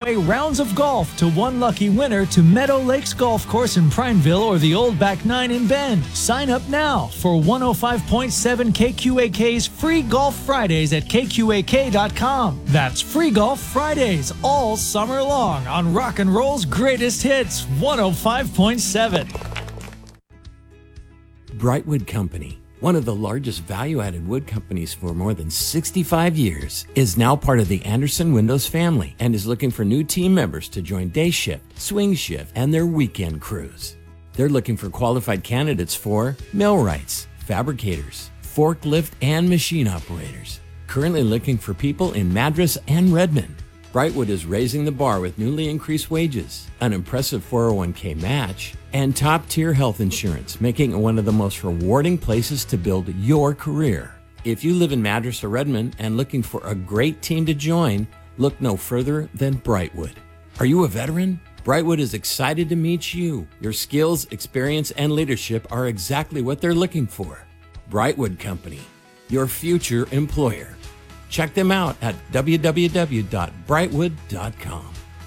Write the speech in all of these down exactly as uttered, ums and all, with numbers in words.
away rounds of golf to one lucky winner to Meadow Lakes Golf Course in Prineville or the Old Back Nine in Bend. Sign up now for one oh five point seven K Q A K's Free Golf Fridays at K Q A K dot com. That's Free Golf Fridays all summer long on Rock and Roll's greatest hits, one oh five point seven. Brightwood Company, one of the largest value-added wood companies for more than sixty-five years, is now part of the Anderson Windows family and is looking for new team members to join day shift, swing shift, and their weekend crews. They're looking for qualified candidates for millwrights, fabricators, forklift, and machine operators. Currently looking for people in Madras and Redmond. Brightwood is raising the bar with newly increased wages, an impressive four oh one k match, and top-tier health insurance, making it one of the most rewarding places to build your career. If you live in Madras or Redmond and looking for a great team to join, look no further than Brightwood. Are you a veteran? Brightwood is excited to meet you. Your skills, experience, and leadership are exactly what they're looking for. Brightwood Company, your future employer. Check them out at w w w dot brightwood dot com.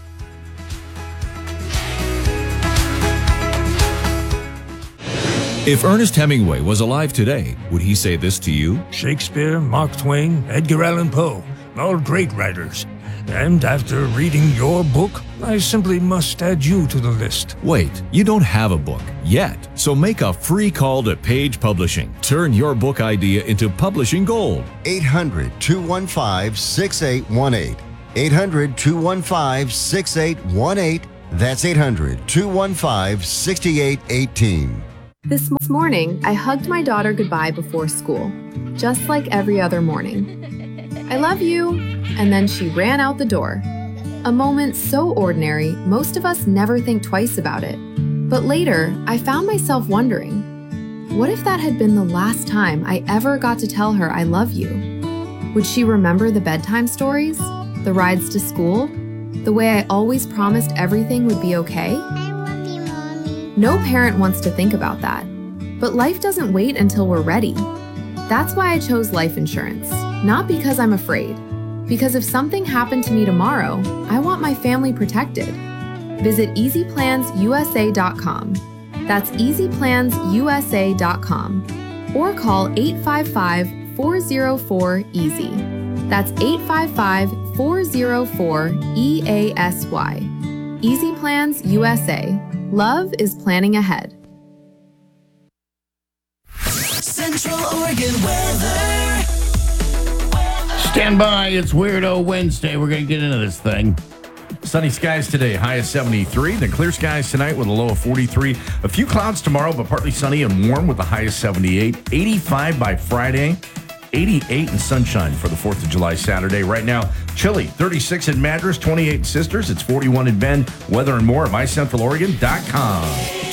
If Ernest Hemingway was alive today, would he say this to you? Shakespeare, Mark Twain, Edgar Allan Poe, all great writers. And after reading your book, I simply must add you to the list. Wait, you don't have a book yet, so make a free call to Page Publishing. Turn your book idea into publishing gold. eight hundred, two one five, six eight one eight. eight hundred, two one five, six eight one eight. That's eight hundred, two one five, six eight one eight. This morning, I hugged my daughter goodbye before school, just like every other morning. I love you, and then she ran out the door. A moment so ordinary, most of us never think twice about it. But later, I found myself wondering, what if that had been the last time I ever got to tell her I love you? Would she remember the bedtime stories, the rides to school, the way I always promised everything would be okay? No parent wants to think about that, but life doesn't wait until we're ready. That's why I chose life insurance, not because I'm afraid. Because if something happened to me tomorrow, I want my family protected. Visit easy plans U S A dot com. That's easy plans U S A dot com. Or call eight five five, four oh four, EASY. That's eight five five, four oh four, E A S Y. Easy Plans U S A. Love is planning ahead. Central Oregon weather. Stand by. It's Weirdo Wednesday. We're going to get into this thing. Sunny skies today, high of seventy-three. Then clear skies tonight with a low of forty-three. A few clouds tomorrow, but partly sunny and warm with a high of seventy-eight. eighty-five by Friday. eighty-eight in sunshine for the fourth of July Saturday. Right now, chilly. thirty-six in Madras, twenty-eight in Sisters. It's forty-one in Bend. Weather and more at my central oregon dot com.